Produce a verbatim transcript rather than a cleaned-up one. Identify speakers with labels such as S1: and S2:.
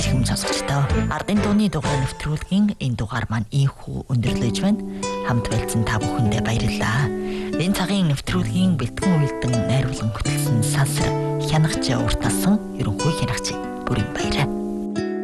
S1: чихэм сонсогчдоо. Ардын дууны дугаар нэвтрүүлгийн энэ дугаар маань ийхүү өндөрлөж байна. Хамт байлцсан та бүхэндээ баярлалаа. Энэ цагийн нэвтрүүлгийн бэлтгэн үйлдэн найруулан хөтлсөн сансар хянагч уртасан ерөнхий хянагч бүрийн баяраа.